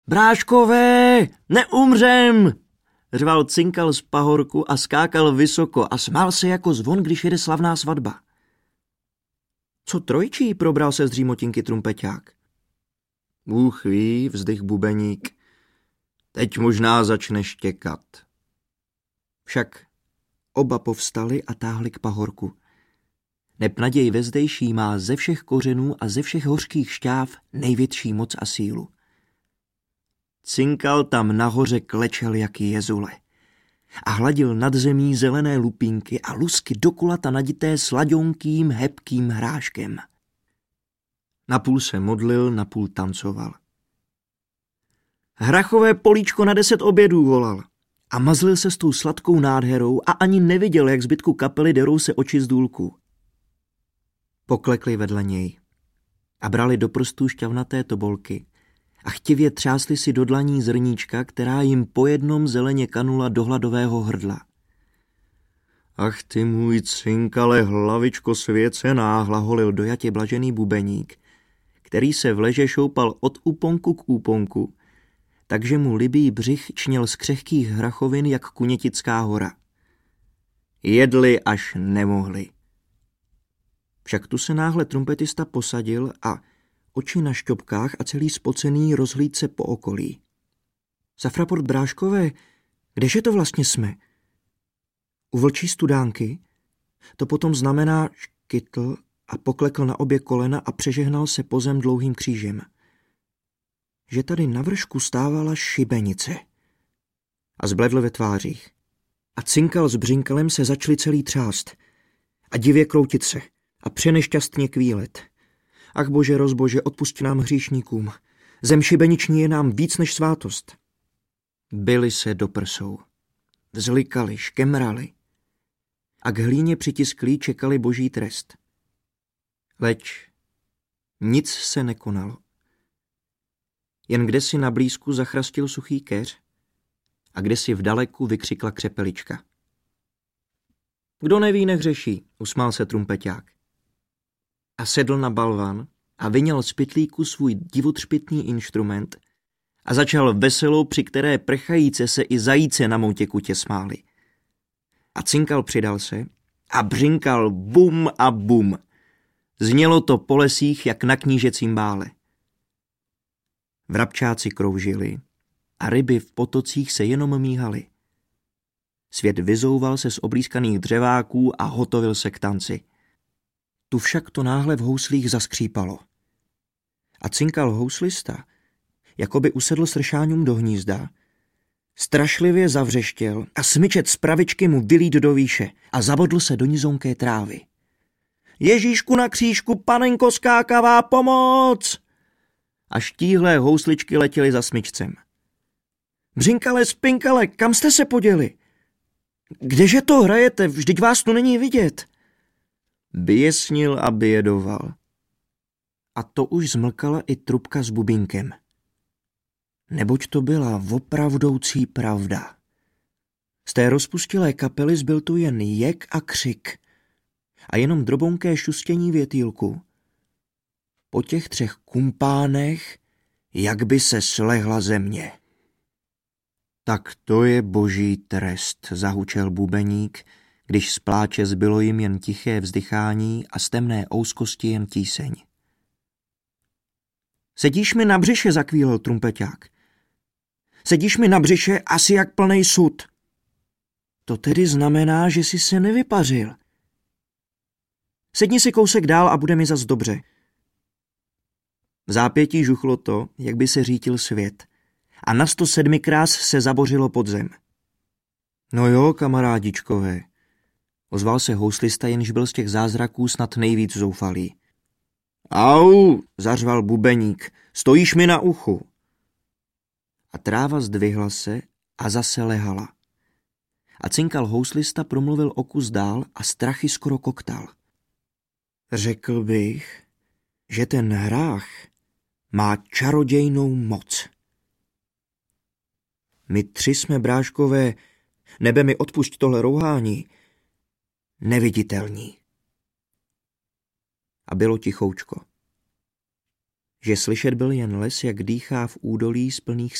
Bráškové, neumřem! Řval Cinkal z pahorku a skákal vysoko a smál se jako zvon, když jede slavná svatba. Co trojčí, probral se z dřímotinky trumpeťák. Bůh ví, vzdych bubeník. Teď možná začne štěkat. Však oba povstali a táhli k pahorku. Neb naděj vezdejší má ze všech kořenů a ze všech hořkých šťáv největší moc a sílu. Cinkal tam nahoře klečel jak jezule a hladil nad zemí zelené lupínky a lusky do kulata nadité slaďonkým, hebkým hráškem. Napůl se modlil, napůl tancoval. Hrachové políčko na 10 obědů volal a mazlil se s tou sladkou nádherou a ani neviděl, jak zbytku kapely derou se oči z důlku. Poklekli vedle něj a brali do prstů šťavnaté tobolky a chtivě třásli si do dlaní zrníčka, která jim po jednom zeleně kanula do hladového hrdla. Ach ty můj Cinkale, hlavičko svěcená, hlaholil dojatě blažený bubeník, který se v leže šoupal od úponku k úponku, takže mu libý břich čněl z křehkých hrachovin jak Kunětická hora. Jedli až nemohli. Však tu se náhle trumpetista posadil a oči na šťopkách a celý spocený rozhlíd se po okolí. Safraport Bráškové, kdeže to vlastně jsme? U vlčí studánky? To potom znamená škytl a poklekl na obě kolena a přežehnal se po zem dlouhým křížem. Že tady na vršku stávala šibenice. A zbledl ve tvářích. A Cinkal s Břinkalem se začali celý třást. A divě kroutit se. A přenešťastně kvílet. Ach bože, rozbože, odpusť nám hříšníkům. Zem šibeniční je nám víc než svátost. Byli se do prsou. Vzlikali, škemrali. A k hlíně přitisklí čekali boží trest. Leč nic se nekonalo. Jen kdesi na blízku zachrastil suchý keř a kdesi v daleku vykřikla křepelička. Kdo neví, nehřeší, usmál se trumpeťák. A sedl na balvan a vyněl z pytlíku svůj divotřpitný inštrument a začal veselou, při které prchajíce se i zajíce na moutě kutě smáli. A Cinkal přidal se a břinkal bum a bum. Znělo to po lesích jak na knížecím bále. Vrabčáci kroužili a ryby v potocích se jenom míhaly. Svět vyzouval se z oblízkaných dřeváků a hotovil se k tanci. Tu však to náhle v houslích zaskřípalo. A Cinkal houslista, jako by usedl sršáňům do hnízda, strašlivě zavřeštěl a smyčet z pravičky mu vylít do výše a zabodl se do nizonké trávy. Ježíšku na křížku, panenko skákavá, pomoc! A štíhlé housličky letěly za smyčcem. Břinkale, Spinkale, kam jste se poděli? Kdeže to hrajete, vždyť vás tu není vidět. Běsnil a bědoval. A to už zmlkala i trubka s bubínkem. Neboť to byla opravdoucí pravda. Z té rozpustilé kapely zbyl tu jen jek a křik a jenom drobonké šustění větýlku. Po těch 3 kumpánech, jak by se slehla země. Tak to je boží trest, zahučel bubeník, když z pláče zbylo jim jen tiché vzdychání a z temné ouskosti jen tíseň. Sedíš mi na břiše, zakvílel trumpeťák. Sedíš mi na břiše asi jak plnej sud. To tedy znamená, že jsi se nevypařil. Sedni si kousek dál a bude mi zas dobře. V zápětí žuchlo to, jak by se řítil svět, a na 107 krás se zabořilo pod zem. No jo, kamarádičkové, ozval se houslista, jenž byl z těch zázraků snad nejvíc zoufalý. Au, zařval bubeník, stojíš mi na uchu. A tráva zdvihla se a zase lehala. A Cinkal houslista promluvil o kus dál a strachy skoro koktal. Řekl bych, že ten hrách má čarodějnou moc. My 3 jsme, bráškové, nebe mi odpusť tohle rouhání, neviditelní. A bylo tichoučko. že slyšet byl jen les, jak dýchá v údolí z plných